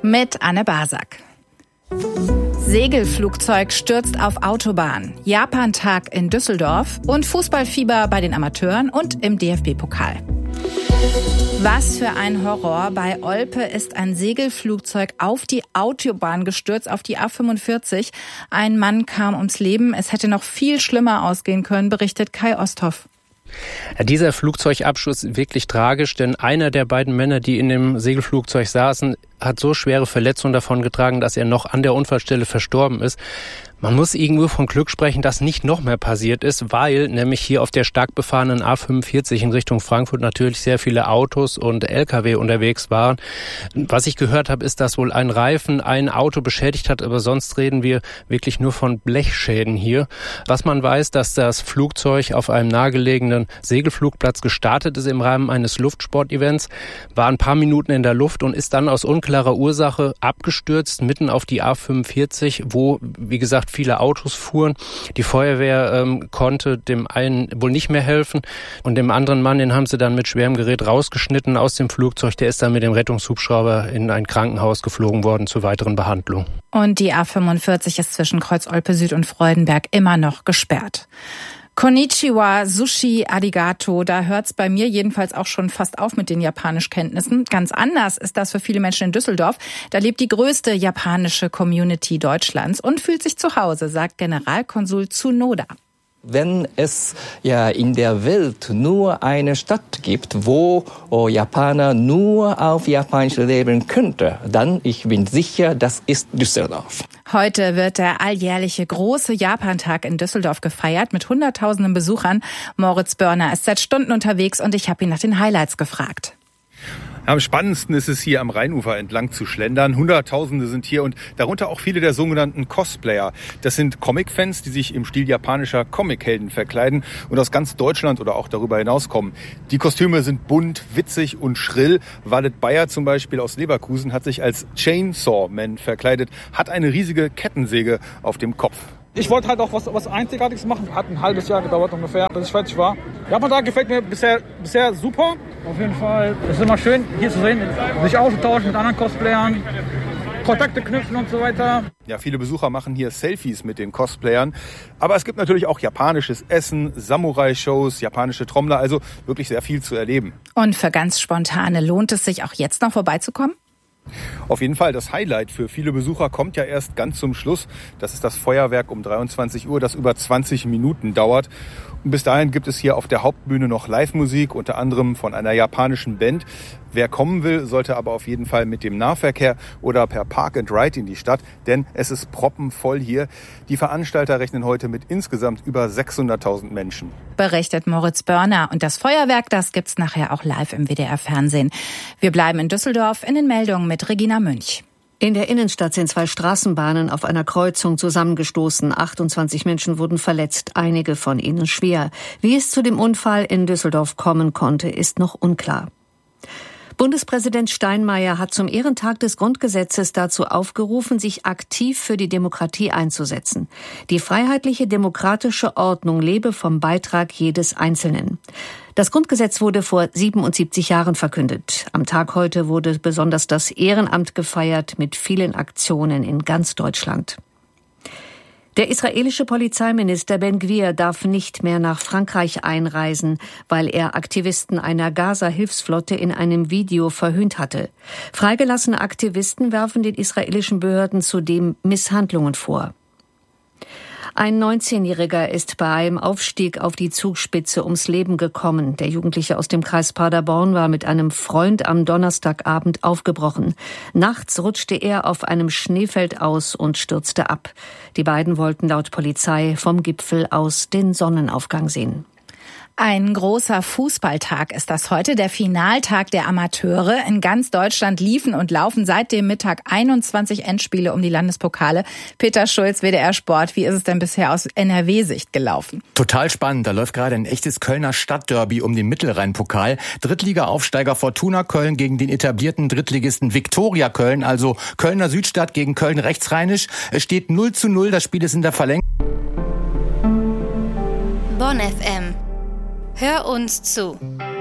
mit Anne Basak. Segelflugzeug stürzt auf Autobahn, Japantag in Düsseldorf und Fußballfieber bei den Amateuren und im DFB-Pokal. Was für ein Horror. Bei Olpe ist ein Segelflugzeug auf die Autobahn gestürzt, auf die A45. Ein Mann kam ums Leben. Es hätte noch viel schlimmer ausgehen können, berichtet Kai Osthoff. Dieser Flugzeugabschuss ist wirklich tragisch, denn einer der beiden Männer, die in dem Segelflugzeug saßen, hat so schwere Verletzungen davongetragen, dass er noch an der Unfallstelle verstorben ist. Man muss irgendwo von Glück sprechen, dass nicht noch mehr passiert ist, weil nämlich hier auf der stark befahrenen A45 in Richtung Frankfurt natürlich sehr viele Autos und LKW unterwegs waren. Was ich gehört habe, ist, dass wohl ein Reifen ein Auto beschädigt hat, aber sonst reden wir wirklich nur von Blechschäden hier. Was man weiß, dass das Flugzeug auf einem nahegelegenen Segelflugplatz gestartet ist im Rahmen eines Luftsportevents, war ein paar Minuten in der Luft und ist dann aus unklarer Ursache abgestürzt, mitten auf die A45, wo, wie gesagt, viele Autos fuhren. Die Feuerwehr konnte dem einen wohl nicht mehr helfen und dem anderen Mann, den haben sie dann mit schwerem Gerät rausgeschnitten aus dem Flugzeug. Der ist dann mit dem Rettungshubschrauber in ein Krankenhaus geflogen worden zur weiteren Behandlung. Und die A45 ist zwischen Kreuz Olpe Süd und Freudenberg immer noch gesperrt. Konnichiwa, Sushi, Arigato, da hört's bei mir jedenfalls auch schon fast auf mit den Japanischkenntnissen. Ganz anders ist das für viele Menschen in Düsseldorf. Da lebt die größte japanische Community Deutschlands und fühlt sich zu Hause, sagt Generalkonsul Tsunoda. Wenn es ja in der Welt nur eine Stadt gibt, wo Japaner nur auf Japanisch leben könnte, dann, ich bin sicher, das ist Düsseldorf. Heute wird der alljährliche große Japantag in Düsseldorf gefeiert mit hunderttausenden Besuchern. Moritz Börner ist seit Stunden unterwegs und ich habe ihn nach den Highlights gefragt. Am spannendsten ist es hier am Rheinufer entlang zu schlendern. Hunderttausende sind hier und darunter auch viele der sogenannten Cosplayer. Das sind Comic-Fans, die sich im Stil japanischer Comichelden verkleiden und aus ganz Deutschland oder auch darüber hinaus kommen. Die Kostüme sind bunt, witzig und schrill. Wallet Bayer zum Beispiel aus Leverkusen hat sich als Chainsaw Man verkleidet, hat eine riesige Kettensäge auf dem Kopf. Ich wollte halt auch was Einzigartiges machen. Hat ein halbes Jahr gedauert ungefähr, bis ich fertig war. Japantag gefällt mir bisher super. Auf jeden Fall. Es ist immer schön, hier zu sehen, sich auszutauschen mit anderen Cosplayern, Kontakte knüpfen und so weiter. Ja, viele Besucher machen hier Selfies mit den Cosplayern. Aber es gibt natürlich auch japanisches Essen, Samurai-Shows, japanische Trommler, also wirklich sehr viel zu erleben. Und für ganz Spontane lohnt es sich auch jetzt noch vorbeizukommen? Auf jeden Fall, das Highlight für viele Besucher kommt ja erst ganz zum Schluss. Das ist das Feuerwerk um 23 Uhr, das über 20 Minuten dauert. Und bis dahin gibt es hier auf der Hauptbühne noch Live-Musik, unter anderem von einer japanischen Band. Wer kommen will, sollte aber auf jeden Fall mit dem Nahverkehr oder per Park and Ride in die Stadt, denn es ist proppenvoll hier. Die Veranstalter rechnen heute mit insgesamt über 600.000 Menschen. Berichtet Moritz Börner. Und das Feuerwerk, das gibt's nachher auch live im WDR-Fernsehen. Wir bleiben in Düsseldorf in den Meldungen mit Regina Münch. In der Innenstadt sind 2 Straßenbahnen auf einer Kreuzung zusammengestoßen. 28 Menschen wurden verletzt, einige von ihnen schwer. Wie es zu dem Unfall in Düsseldorf kommen konnte, ist noch unklar. Bundespräsident Steinmeier hat zum Ehrentag des Grundgesetzes dazu aufgerufen, sich aktiv für die Demokratie einzusetzen. Die freiheitliche demokratische Ordnung lebe vom Beitrag jedes Einzelnen. Das Grundgesetz wurde vor 77 Jahren verkündet. Am Tag heute wurde besonders das Ehrenamt gefeiert mit vielen Aktionen in ganz Deutschland. Der israelische Polizeiminister Ben-Gvir darf nicht mehr nach Frankreich einreisen, weil er Aktivisten einer Gaza-Hilfsflotte in einem Video verhöhnt hatte. Freigelassene Aktivisten werfen den israelischen Behörden zudem Misshandlungen vor. Ein 19-Jähriger ist bei einem Aufstieg auf die Zugspitze ums Leben gekommen. Der Jugendliche aus dem Kreis Paderborn war mit einem Freund am Donnerstagabend aufgebrochen. Nachts rutschte er auf einem Schneefeld aus und stürzte ab. Die beiden wollten laut Polizei vom Gipfel aus den Sonnenaufgang sehen. Ein großer Fußballtag ist das heute, der Finaltag der Amateure. In ganz Deutschland liefen und laufen seit dem Mittag 21 Endspiele um die Landespokale. Peter Schulz, WDR Sport, wie ist es denn bisher aus NRW-Sicht gelaufen? Total spannend, da läuft gerade ein echtes Kölner Stadtderby um den Mittelrhein-Pokal. Drittliga-Aufsteiger Fortuna Köln gegen den etablierten Drittligisten Viktoria Köln, also Kölner Südstadt gegen Köln rechtsrheinisch. Es steht 0:0, das Spiel ist in der Verlängerung. Bonn FM. Hör uns zu.